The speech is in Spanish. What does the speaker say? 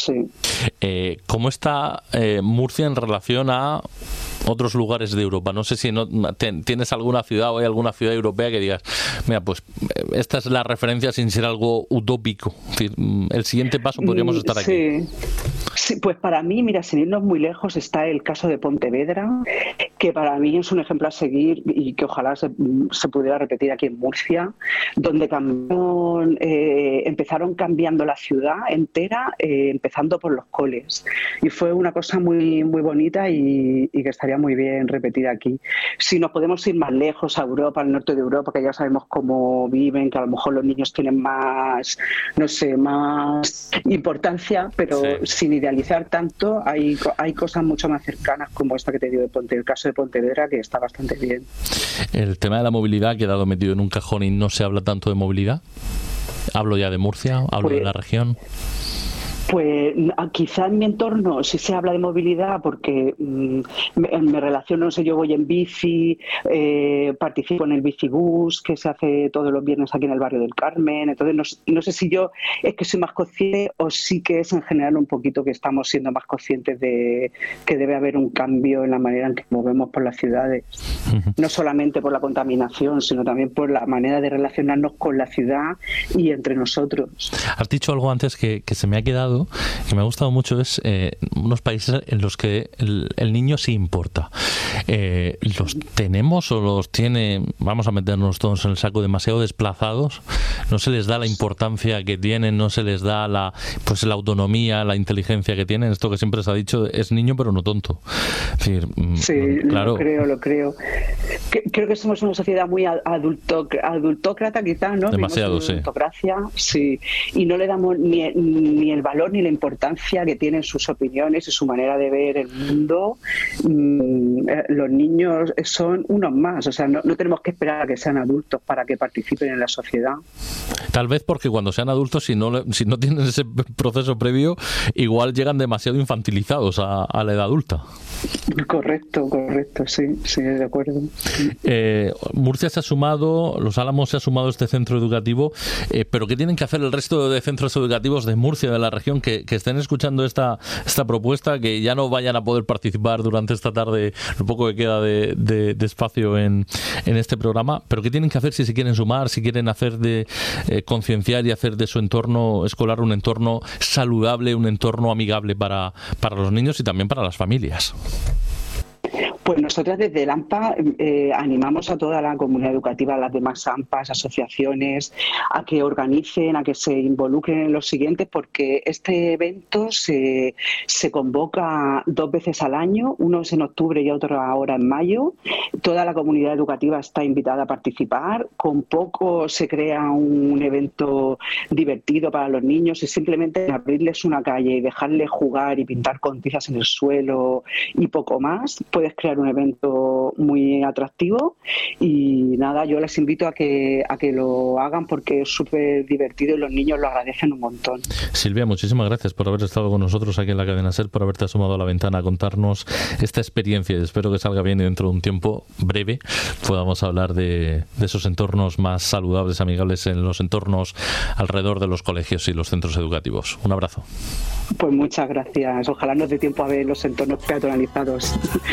sí. ¿Cómo está Murcia en relación a otros lugares de Europa? No sé si tienes alguna ciudad o hay alguna ciudad europea que digas, mira, pues esta es la referencia sin ser algo utópico. Es decir, el siguiente paso podríamos estar aquí. Sí, pues para mí, mira, sin irnos muy lejos, está el caso de Pontevedra, que para mí es un ejemplo a seguir y que ojalá se pudiera repetir aquí en Murcia, donde empezaron cambiando la ciudad entera, empezando por los coles. Y fue una cosa muy, muy bonita y que estaría muy bien repetida aquí. Si nos podemos ir más lejos, a Europa, al norte de Europa, que ya sabemos cómo viven, que a lo mejor los niños tienen más, no sé, más importancia, pero sin idealizar tanto, hay cosas mucho más cercanas como esta que te digo el caso de Pontevedra, que está bastante bien. El tema de la movilidad ha quedado metido en un cajón y no se habla tanto de movilidad. Hablo ya de Murcia, hablo de la región. Pues quizá en mi entorno sí se habla de movilidad porque me relaciono, no sé, yo voy en bici, participo en el bicibús que se hace todos los viernes aquí en el barrio del Carmen, entonces no sé si yo es que soy más consciente o sí que es en general un poquito que estamos siendo más conscientes de que debe haber un cambio en la manera en que movemos por las ciudades, no solamente por la contaminación, sino también por la manera de relacionarnos con la ciudad y entre nosotros. Has dicho algo antes que se me ha quedado, que me ha gustado mucho, es unos países en los que el niño sí importa. ¿Los tenemos o los tiene, vamos a meternos todos en el saco, demasiado desplazados? ¿No se les da la importancia que tienen? ¿No se les da la autonomía, la inteligencia que tienen? Esto que siempre se ha dicho, es niño pero no tonto. Es decir, sí, claro. Lo creo. Creo que somos una sociedad muy adultócrata, quizás, ¿no? Demasiado, sí. Adultocracia, sí. Y no le damos ni el valor ni la importancia que tienen sus opiniones y su manera de ver el mundo. Los niños son unos más, o sea, no tenemos que esperar a que sean adultos para que participen en la sociedad. Tal vez porque cuando sean adultos, si no tienen ese proceso previo, igual llegan demasiado infantilizados a la edad adulta. Correcto, sí, de acuerdo. Murcia se ha sumado, Los Álamos se ha sumado a este centro educativo, pero ¿qué tienen que hacer el resto de centros educativos de Murcia, de la región, que estén escuchando esta propuesta, que ya no vayan a poder participar durante esta tarde, lo poco que queda de espacio en este programa, pero qué tienen que hacer si se quieren sumar, si quieren hacer de concienciar y hacer de su entorno escolar un entorno saludable, un entorno amigable para los niños y también para las familias? Pues nosotras desde el AMPA animamos a toda la comunidad educativa, a las demás AMPAs, asociaciones, a que organicen, a que se involucren en los siguientes, porque este evento se convoca 2 veces al año, uno es en octubre y otro ahora en mayo. Toda la comunidad educativa está invitada a participar. Con poco se crea un evento divertido para los niños y simplemente abrirles una calle y dejarles jugar y pintar con tizas en el suelo y poco más, puedes crear un evento muy atractivo. Y nada, yo les invito a que lo hagan porque es súper divertido y los niños lo agradecen un montón. Silvia, muchísimas gracias por haber estado con nosotros aquí en la Cadena SER, por haberte asomado a la ventana a contarnos esta experiencia. Espero que salga bien y dentro de un tiempo breve podamos hablar de esos entornos más saludables, amigables en los entornos alrededor de los colegios y los centros educativos. Un abrazo. Pues muchas gracias. Ojalá nos dé tiempo a ver los entornos peatonalizados.